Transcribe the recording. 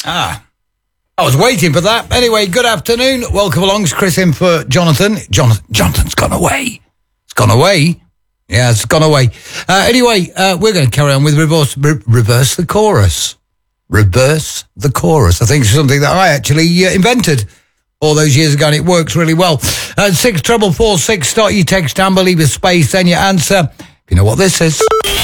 I was waiting for that. Anyway, good afternoon. Welcome along. It's Chris in for Jonathan. Jonathan's gone away. It's gone away. Yeah, it's gone away. Anyway, we're going to carry on with reverse the chorus. Reverse the chorus. I think it's something that I actually invented all those years ago, and it works really well. 64446, start your text, Amber, leave a space, then your answer. If you know what this is.